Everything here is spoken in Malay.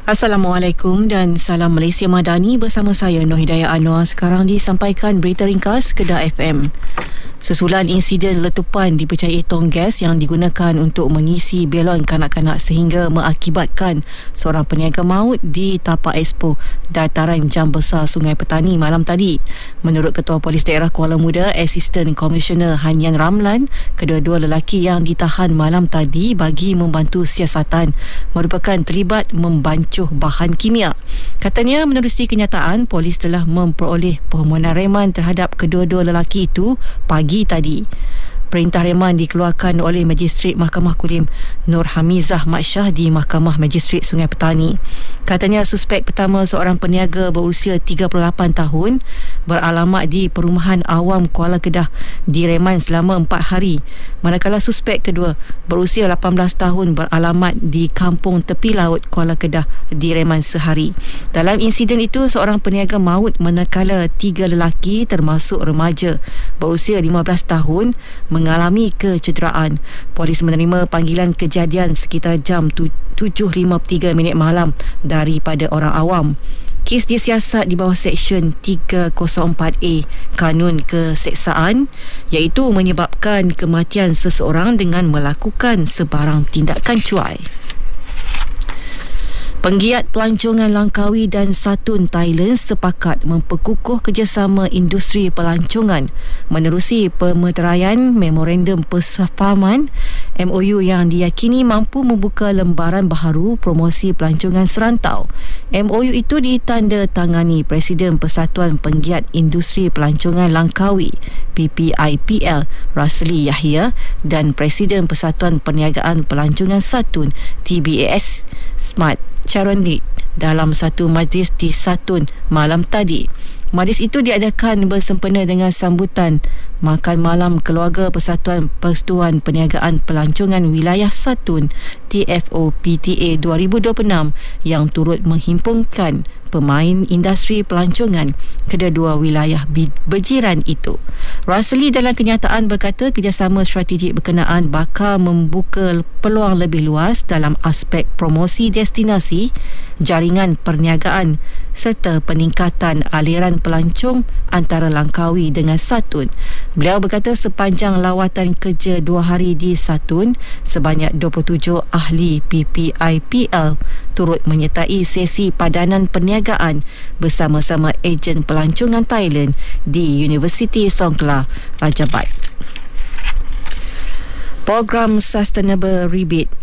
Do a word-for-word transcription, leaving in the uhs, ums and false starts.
Assalamualaikum dan salam Malaysia Madani bersama saya Noh Hidayah Anwar. Sekarang disampaikan berita ringkas Kedah F M. Susulan insiden letupan dipercayai tong gas yang digunakan untuk mengisi belon kanak-kanak sehingga mengakibatkan seorang peniaga maut di tapak Expo dataran Jam Besar Sungai Petani malam tadi. Menurut Ketua Polis Daerah Kuala Muda, Assistant Commissioner Hanyan Ramlan, kedua-dua lelaki yang ditahan malam tadi bagi membantu siasatan merupakan terlibat membancuh bahan kimia. Katanya menerusi kenyataan, polis telah memperoleh permohonan reman terhadap kedua-dua lelaki itu pagi tadi. Perintah reman dikeluarkan oleh Magistrate Mahkamah Kulim Nur Hamizah Mat Shah di Mahkamah Magistrate Sungai Petani. Katanya suspek pertama, seorang peniaga berusia tiga puluh lapan tahun beralamat di Perumahan Awam Kuala Kedah, direman selama empat hari. Manakala suspek kedua berusia lapan belas tahun beralamat di Kampung Tepi Laut Kuala Kedah, direman sehari. Dalam insiden itu, seorang peniaga maut manakala tiga lelaki termasuk remaja berusia lima belas tahun mengalami kecederaan. Polis menerima panggilan kejadian sekitar jam tujuh lima puluh tiga minit malam daripada orang awam. Kes disiasat di bawah Seksyen tiga kosong empat A Kanun Keseksaan, iaitu menyebabkan kematian seseorang dengan melakukan sebarang tindakan cuai. Penggiat pelancongan Langkawi dan Satun Thailand sepakat memperkukuh kerjasama industri pelancongan menerusi pemeteraian Memorandum Persefahaman M O U yang diyakini mampu membuka lembaran baharu promosi pelancongan serantau. M O U itu ditandatangani Presiden Persatuan Penggiat Industri Pelancongan Langkawi P P I P L Rasli Yahya dan Presiden Persatuan Perniagaan Pelancongan Satun T B A S Smart Charondi dalam satu majlis di Satun malam tadi. Majlis itu diadakan bersempena dengan sambutan makan malam keluarga Persatuan Persatuan Perniagaan Pelancongan Wilayah Satun T F O P T A dua ribu dua puluh enam yang turut menghimpunkan pemain industri pelancongan kedua-dua wilayah berjiran itu. Rasli dalam kenyataan berkata kerjasama strategik berkenaan bakal membuka peluang lebih luas dalam aspek promosi destinasi, jaringan perniagaan serta peningkatan aliran pelancong antara Langkawi dengan Satun. Beliau berkata sepanjang lawatan kerja dua hari di Satun, sebanyak dua puluh tujuh ahli P P I P L turut menyertai sesi padanan perniagaan bersama-sama ejen pelancongan Thailand di Universiti Songkla, Raja Bat. Program Sustainable Rebate